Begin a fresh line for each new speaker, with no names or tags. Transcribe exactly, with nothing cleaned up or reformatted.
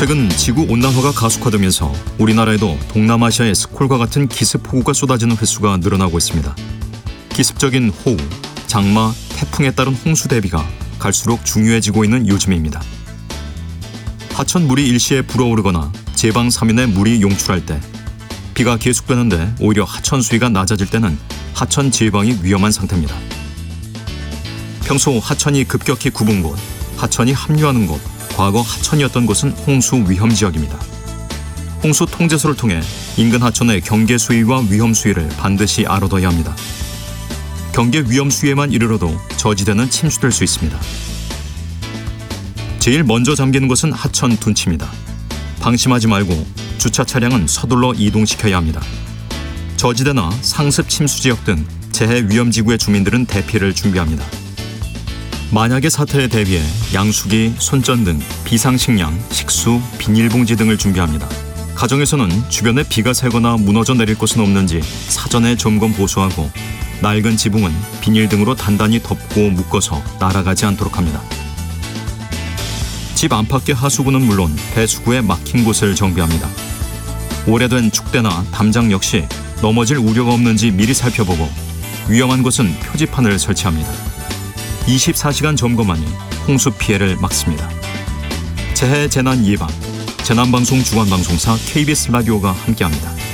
최근 지구온난화가 가속화되면서 우리나라에도 동남아시아의 스콜과 같은 기습폭우가 쏟아지는 횟수가 늘어나고 있습니다. 기습적인 호우, 장마, 태풍에 따른 홍수 대비가 갈수록 중요해지고 있는 요즘입니다. 하천 물이 일시에 불어오르거나 제방 사면에 물이 용출할 때, 비가 계속되는데 오히려 하천 수위가 낮아질 때는 하천 제방이 위험한 상태입니다. 평소 하천이 급격히 굽은 곳, 하천이 합류하는 곳, 과거 하천이었던 곳은 홍수 위험 지역입니다. 홍수 통제소를 통해 인근 하천의 경계 수위와 위험 수위를 반드시 알아둬야 합니다. 경계 위험 수위에만 이르러도 저지대는 침수될 수 있습니다. 제일 먼저 잠기는 곳은 하천 둔치입니다. 방심하지 말고 주차 차량은 서둘러 이동시켜야 합니다. 저지대나 상습 침수 지역 등 재해 위험 지구의 주민들은 대피를 준비합니다. 만약의 사태에 대비해 양수기, 손전 등 비상식량, 식수, 비닐봉지 등을 준비합니다. 가정에서는 주변에 비가 새거나 무너져 내릴 곳은 없는지 사전에 점검 보수하고 낡은 지붕은 비닐 등으로 단단히 덮고 묶어서 날아가지 않도록 합니다. 집 안팎의 하수구는 물론 배수구에 막힌 곳을 정비합니다. 오래된 축대나 담장 역시 넘어질 우려가 없는지 미리 살펴보고 위험한 곳은 표지판을 설치합니다. 이십사 시간 점검하니 홍수 피해를 막습니다. 재해 재난 예방, 재난방송 주관방송사 케이비에스 라디오가 함께합니다.